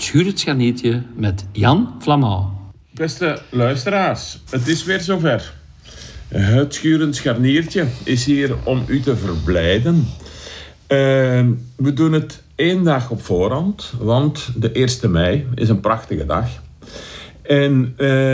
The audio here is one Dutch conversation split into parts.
Schurend Scharniertje met Jan Flamand. Beste luisteraars, het is weer zover. Het Schurend Scharniertje is hier om u te verblijden. We doen het 1 dag op voorhand, want de 1 mei is een prachtige dag. En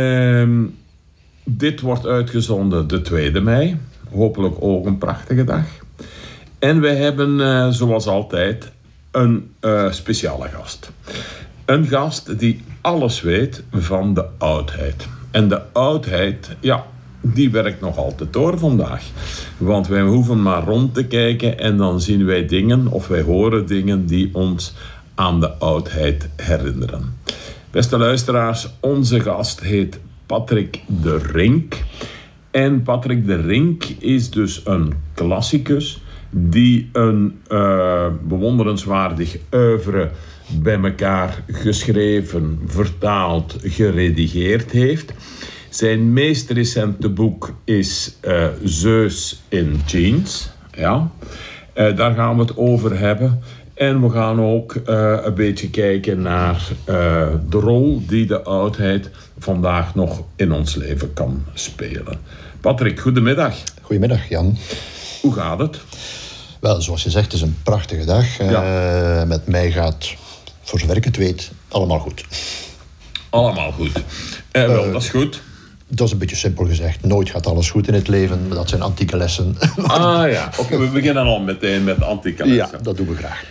dit wordt uitgezonden de 2 mei, hopelijk ook een prachtige dag. En wij hebben, zoals altijd, een speciale gast. Een gast die alles weet van de oudheid. En de oudheid, ja, die werkt nog altijd door vandaag. Want wij hoeven maar rond te kijken en dan zien wij dingen of wij horen dingen die ons aan de oudheid herinneren. Beste luisteraars, onze gast heet Patrick de Rink. En Patrick de Rink is dus een klassicus die een bewonderenswaardig oeuvre bij elkaar geschreven, vertaald, geredigeerd heeft. Zijn meest recente boek is Zeus in Jeans. Ja. Daar gaan we het over hebben. En we gaan ook een beetje kijken naar de rol die de oudheid vandaag nog in ons leven kan spelen. Patrick, goedemiddag. Goedemiddag, Jan. Hoe gaat het? Wel, zoals je zegt, het is een prachtige dag. Ja. Met mij gaat, voor zover ik het weet, allemaal goed. Allemaal goed. Wel, dat is goed. Dat is een beetje simpel gezegd. Nooit gaat alles goed in het leven. Dat zijn antieke lessen. Ja. Oké, we beginnen al meteen met antieke lessen. Ja, dat doen we graag.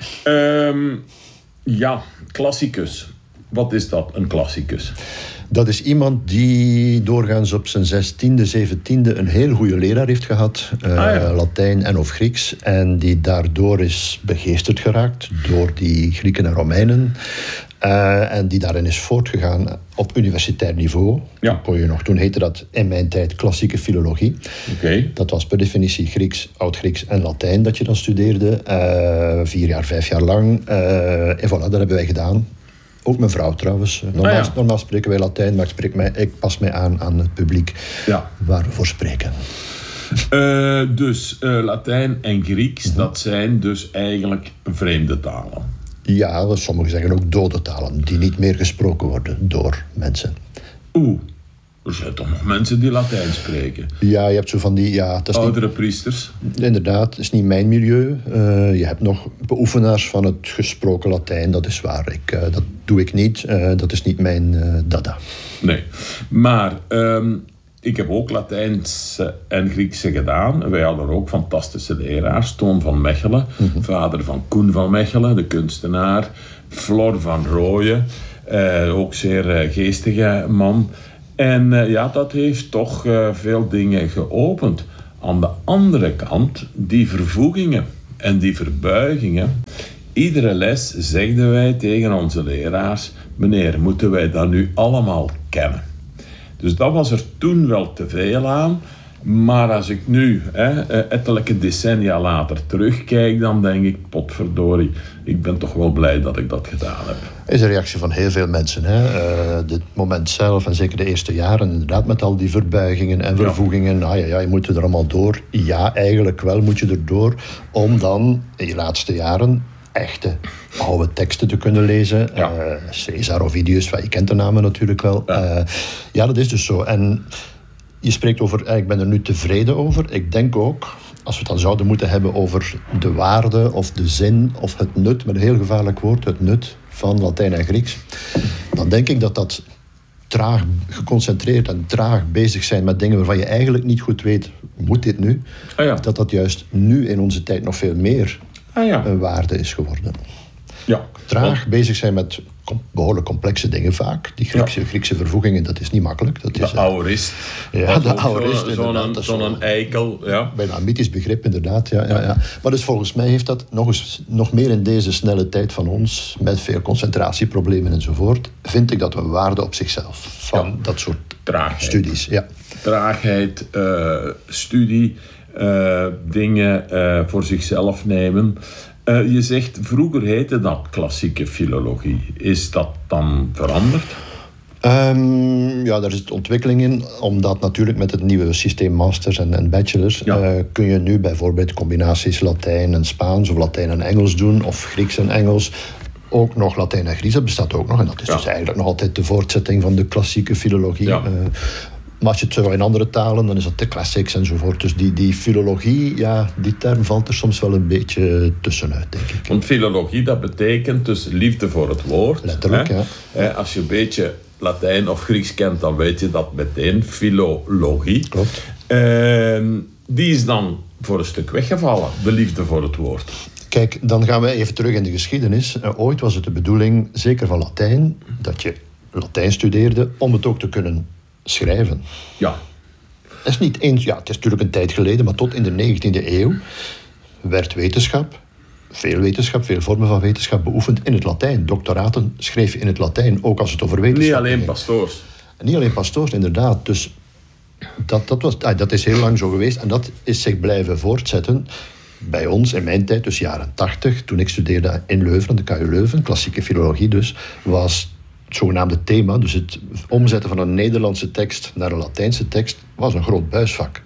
Ja, klassicus. Wat is dat, een klassicus? Dat is iemand die doorgaans op zijn 16e, 17e een heel goede leraar heeft gehad. Latijn en of Grieks. En die daardoor is begeesterd geraakt door die Grieken en Romeinen. En die daarin is voortgegaan op universitair niveau. Ja. Toen heette dat in mijn tijd klassieke filologie. Okay. Dat was per definitie Grieks, Oud-Grieks en Latijn dat je dan studeerde. 4 jaar, 5 jaar lang. En voilà, dat hebben wij gedaan. Ook mijn vrouw trouwens. Normaal spreken wij Latijn, maar ik pas mij aan het publiek waar we voor spreken. Dus Latijn en Grieks, dat zijn dus eigenlijk vreemde talen. Ja, sommigen zeggen ook dode talen, die niet meer gesproken worden door mensen. Er zijn toch nog mensen die Latijn spreken? Ja, je hebt zo van die... oudere priesters? Inderdaad, het is niet mijn milieu. Je hebt nog beoefenaars van het gesproken Latijn, dat is waar. Dat doe ik niet, dat is niet mijn dada. Nee, maar ik heb ook Latijnse en Griekse gedaan. Wij hadden ook fantastische leraars. Toon van Mechelen, vader van Koen van Mechelen, de kunstenaar. Flor van Rooyen, ook zeer geestige man. En dat heeft toch veel dingen geopend. Aan de andere kant, die vervoegingen en die verbuigingen. Iedere les zegden wij tegen onze leraars: meneer, moeten wij dat nu allemaal kennen? Dus dat was er toen wel te veel aan. Maar als ik nu, ettelijke decennia later terugkijk, dan denk ik, potverdorie, ik ben toch wel blij dat ik dat gedaan heb. Is een reactie van heel veel mensen. Dit moment zelf, en zeker de eerste jaren, inderdaad met al die verbuigingen en vervoegingen. Je moet er allemaal door. Ja, eigenlijk wel moet je er door, om dan in je laatste jaren echte oude teksten te kunnen lezen. Caesar, Ovidius, je kent de namen natuurlijk wel. Dat is dus zo. En je spreekt over, ik ben er nu tevreden over. Ik denk ook, als we het dan zouden moeten hebben over de waarde of de zin of het nut, met een heel gevaarlijk woord, het nut van Latijn en Grieks, dan denk ik dat traag geconcentreerd en traag bezig zijn met dingen waarvan je eigenlijk niet goed weet, moet dit nu? Dat juist nu in onze tijd nog veel meer een waarde is geworden. Ja. Traag bezig zijn met behoorlijk complexe dingen vaak. Die Griekse vervoegingen, dat is niet makkelijk. Dat is, de aorist. Ja, de aorist. Zo'n eikel. Ja. Bijna een mythisch begrip, inderdaad. Ja. Maar dus volgens mij heeft dat nog meer in deze snelle tijd van ons, met veel concentratieproblemen enzovoort, vind ik dat een waarde op zichzelf. Van dat soort traagheid. Studies. Ja. Traagheid, studie, dingen voor zichzelf nemen. Je zegt, vroeger heette dat klassieke filologie. Is dat dan veranderd? Daar is ontwikkeling in, omdat natuurlijk met het nieuwe systeem masters en bachelors kun je nu bijvoorbeeld combinaties Latijn en Spaans of Latijn en Engels doen, of Grieks en Engels. ook nog Latijn en Grieks, dat bestaat ook nog. En dat is dus eigenlijk nog altijd de voortzetting van de klassieke filologie. Ja. Maar als je het zo in andere talen, dan is dat de classics enzovoort. Dus die filologie, ja, die term valt er soms wel een beetje tussenuit, denk ik. Want filologie, dat betekent dus liefde voor het woord. Letterlijk, hè? ja. Als je een beetje Latijn of Grieks kent, dan weet je dat meteen. Filologie. Klopt. Die is dan voor een stuk weggevallen, de liefde voor het woord. Kijk, dan gaan we even terug in de geschiedenis. Ooit was het de bedoeling, zeker van Latijn, dat je Latijn studeerde om het ook te kunnen schrijven. Ja. Het is niet eens, ja, het is natuurlijk een tijd geleden, maar tot in de 19e eeuw werd wetenschap, veel vormen van wetenschap beoefend in het Latijn. Doctoraten schreef je in het Latijn, ook als het over wetenschap Niet alleen ging. pastoors. Niet alleen pastoors, inderdaad. Dus dat is heel lang zo geweest en dat is zich blijven voortzetten. Bij ons, in mijn tijd, dus jaren 80, toen ik studeerde in Leuven, aan de KU Leuven, klassieke filologie dus, was het zogenaamde thema, dus het omzetten van een Nederlandse tekst naar een Latijnse tekst, was een groot buisvak.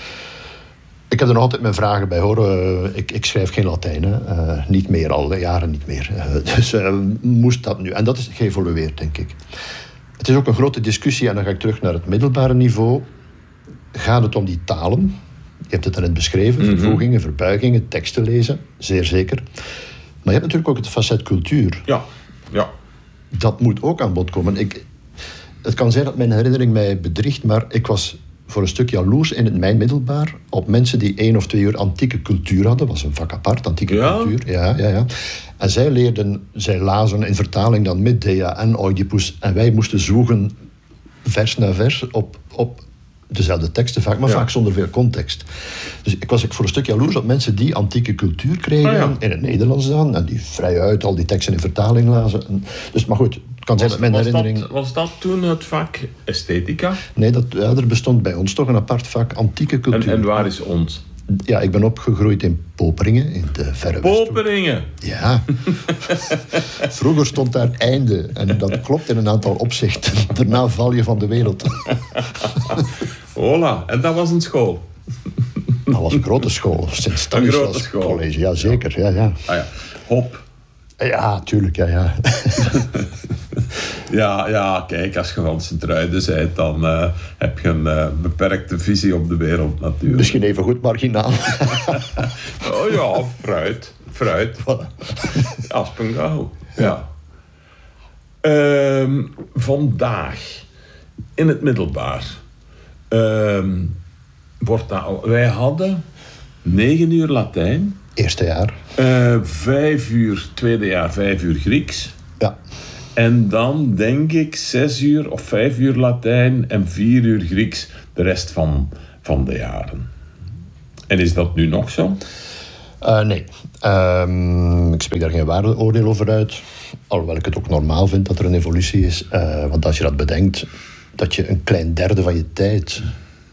Ik heb er nog altijd mijn vragen bij, hoor. Ik schrijf geen Latijn, hè. Niet meer, al jaren niet meer. Dus moest dat nu? En dat is geëvolueerd, denk ik. Het is ook een grote discussie, en dan ga ik terug naar het middelbare niveau. Gaat het om die talen? Je hebt het net beschreven, vervoegingen, verbuigingen, teksten lezen, zeer zeker. Maar je hebt natuurlijk ook het facet cultuur. Ja. Dat moet ook aan bod komen. Het kan zijn dat mijn herinnering mij bedriegt, maar ik was voor een stuk jaloers in mijn middelbaar op mensen die 1 of 2 uur antieke cultuur hadden. Dat was een vak apart, antieke cultuur. Ja. En zij lazen in vertaling dan Medea en Oedipus. En wij moesten zwoegen vers na vers op dezelfde teksten vaak, maar vaak zonder veel context. Dus ik was voor een stuk jaloers op mensen die antieke cultuur kregen, in het Nederlands dan, en die vrijuit al die teksten in vertaling lazen. Dus, maar goed, het kan zijn dat mijn herinnering... Was dat toen het vak esthetica? Nee, er bestond bij ons toch een apart vak antieke cultuur. En waar is ons? Ja, ik ben opgegroeid in Poperingen, in de verre Westhoek. Poperingen? Ja. Vroeger stond daar einde. En dat klopt in een aantal opzichten. Daarna val je van de wereld. Hola, en dat was een school? Dat was een grote school. Sint-Stanislas College, ja zeker. Ja. Ah ja, hop. Ja, tuurlijk, ja. Ja, kijk, als je van Sint-Truiden bent, dan heb je een beperkte visie op de wereld natuurlijk. Misschien even goed marginaal. Oh ja, fruit. Voilà. Aspengouw, ja. Vandaag, in het middelbaar, wordt dat... Wij hadden 9 uur Latijn. Eerste jaar. 5 uur, tweede jaar 5 uur Grieks. Ja. En dan denk ik 6 uur of 5 uur Latijn en 4 uur Grieks de rest van de jaren. En is dat nu nog zo? Nee. Ik spreek daar geen waardeoordeel over uit. Alhoewel ik het ook normaal vind dat er een evolutie is. Want als je dat bedenkt, dat je een klein derde van je tijd...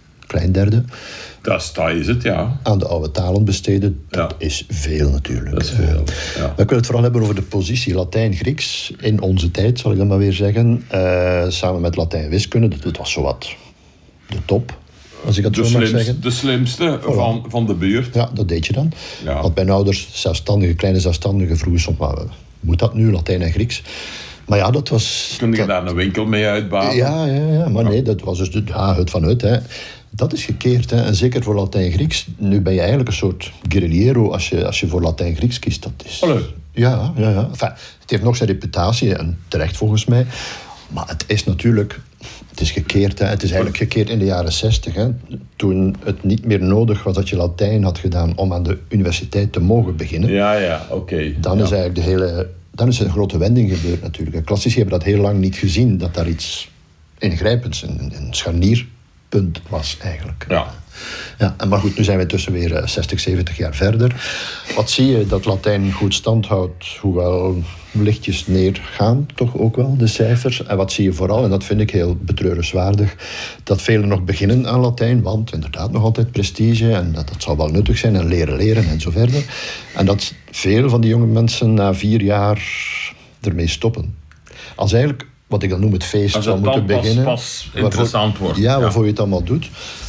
Dat is het, ja. aan de oude talen besteden, dat is veel natuurlijk. Dat is veel, ja. We kunnen het vooral hebben over de positie Latijn-Grieks in onze tijd, zal ik dan maar weer zeggen. Samen met Latijn-wiskunde, dat was zowat de top, als ik dat zo mag zeggen. De slimste van de buurt. Ja, dat deed je dan. Ja. Want mijn ouders, kleine zelfstandigen, vroegen soms, maar moet dat nu, Latijn en Grieks? Maar ja, dat was... Kun je daar een winkel mee uitbouwen? Ja, maar nee, dat was dus het van het, hè. Dat is gekeerd, hè. En zeker voor Latijn-Grieks. Nu ben je eigenlijk een soort guerrillero als je voor Latijn-Grieks kiest. Dat is... Allee. Ja. Enfin, het heeft nog zijn reputatie, en terecht volgens mij. Maar het is natuurlijk... Het is gekeerd, hè. Het is eigenlijk gekeerd in de jaren 60, hè. Toen het niet meer nodig was dat je Latijn had gedaan om aan de universiteit te mogen beginnen. Ja, oké. Dan is eigenlijk dan is een grote wending gebeurd natuurlijk. En klassici hebben dat heel lang niet gezien, dat daar iets ingrijpends, een scharnierpunt was eigenlijk. Ja, maar goed, nu zijn we intussen weer 60, 70 jaar verder. Wat zie je? Dat Latijn goed stand houdt, hoewel lichtjes neergaan, toch ook wel, de cijfers. En wat zie je vooral, en dat vind ik heel betreurenswaardig, dat velen nog beginnen aan Latijn, want inderdaad nog altijd prestige, en dat zal wel nuttig zijn, en leren en zo verder. En dat veel van die jonge mensen na 4 jaar ermee stoppen. Als eigenlijk, wat ik dan noem het feest, als zal moeten beginnen. Pas interessant wordt. Ja, waarvoor je het allemaal doet.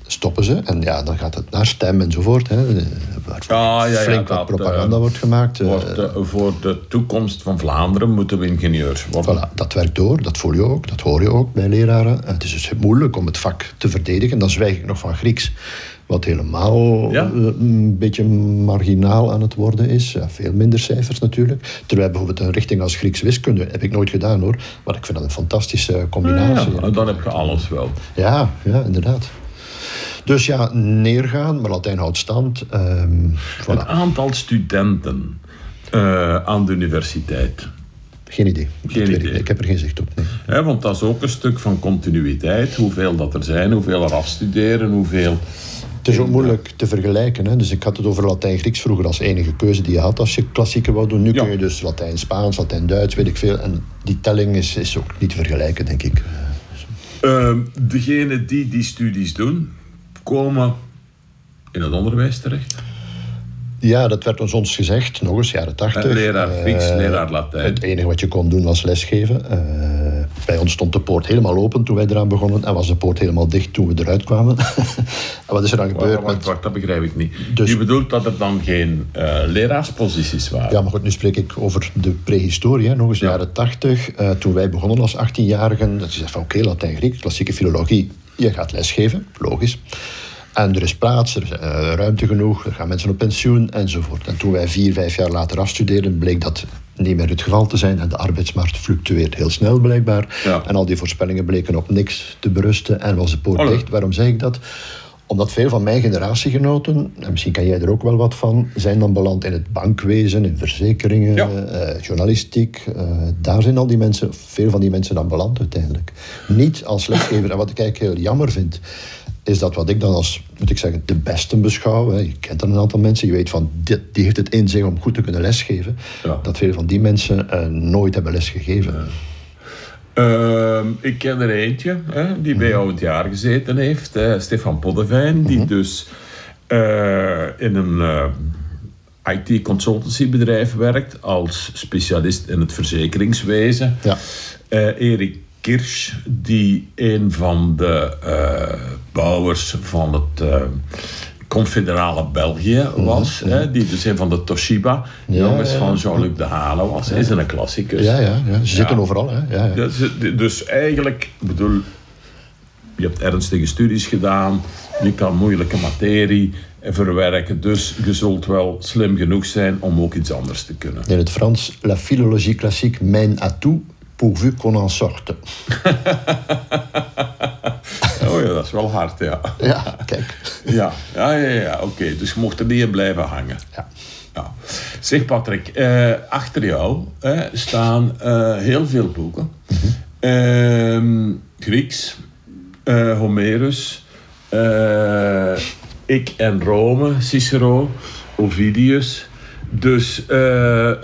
stoppen ze. En ja, dan gaat het naar stem enzovoort. Hè, waar flink wat propaganda wordt gemaakt. Voor de toekomst van Vlaanderen moeten we ingenieurs worden. Voilà, dat werkt door, dat voel je ook, dat hoor je ook bij leraren. Het is dus moeilijk om het vak te verdedigen. Dan zwijg ik nog van Grieks, wat helemaal een beetje marginaal aan het worden is. Ja, veel minder cijfers natuurlijk. Terwijl bijvoorbeeld een richting als Grieks wiskunde heb ik nooit gedaan hoor. Maar ik vind dat een fantastische combinatie. Ja, dan heb je alles wel. Ja, inderdaad. Dus ja, neergaan, maar Latijn houdt stand. Voilà. Het aantal studenten aan de universiteit. Geen idee. Ik heb er geen zicht op. Nee. Want dat is ook een stuk van continuïteit. Hoeveel dat er zijn, hoeveel er afstuderen, hoeveel... Het is ook moeilijk te vergelijken. Hè? Dus ik had het over Latijn-Grieks vroeger als enige keuze die je had als je klassieke wou doen. Nu kun je dus Latijn-Spaans, Latijn-Duits, weet ik veel. En die telling is ook niet te vergelijken, denk ik. Degenen die studies doen, komen in het onderwijs terecht? Ja, dat werd ons gezegd, nog eens, jaren 80. Leraar Grieks, leraar Latijn. Het enige wat je kon doen was lesgeven. Bij ons stond de poort helemaal open toen wij eraan begonnen. En was de poort helemaal dicht toen we eruit kwamen. En wat is er dan gebeurd? Wacht, dat begrijp ik niet. Dus, je bedoelt dat er dan geen leraarsposities waren? Ja, maar goed, nu spreek ik over de prehistorie. Hè, nog eens jaren 80. Toen wij begonnen als 18-jarigen. Dat is van oké, Latijn-Grieks, klassieke filologie. Je gaat lesgeven, logisch. En er is plaats, er is ruimte genoeg, er gaan mensen op pensioen enzovoort. En toen wij 4-5 jaar later afstudeerden, bleek dat niet meer het geval te zijn. En de arbeidsmarkt fluctueert heel snel blijkbaar. Ja. En al die voorspellingen bleken op niks te berusten en was de poort dicht. Waarom zeg ik dat? Omdat veel van mijn generatiegenoten, en misschien kan jij er ook wel wat van, zijn dan beland in het bankwezen, in verzekeringen, journalistiek. Daar zijn al die mensen, veel van die mensen dan beland uiteindelijk. Niet als lesgever. En wat ik eigenlijk heel jammer vind, is dat wat ik dan als, moet ik zeggen, de beste beschouw. Hè. Je kent er een aantal mensen, je weet van, die heeft het in zich om goed te kunnen lesgeven. Ja. Dat veel van die mensen nooit hebben lesgegeven. Ik ken er eentje, die bij jou het jaar gezeten heeft. Stefan Poddevijn, die dus in een IT-consultancybedrijf werkt als specialist in het verzekeringswezen. Ja. Erik Kirsch, die een van de bouwers van het confederale België was, die dus een van de Toshiba jongens van Jean-Luc de Hale was, is een klassicus. Ze zitten overal. Hè? Ja. Dus eigenlijk, bedoel, je hebt ernstige studies gedaan, je kan moeilijke materie verwerken, dus je zult wel slim genoeg zijn om ook iets anders te kunnen. In het Frans, la philologie classique mène à tout, pourvu qu'on en sorte. Oh ja, dat is wel hard, ja. Ja, kijk. Ja, oké. Dus je mocht er niet in blijven hangen. Ja. Zeg Patrick, achter jou staan heel veel boeken. Grieks, Homerus, Ik en Rome, Cicero, Ovidius. Dus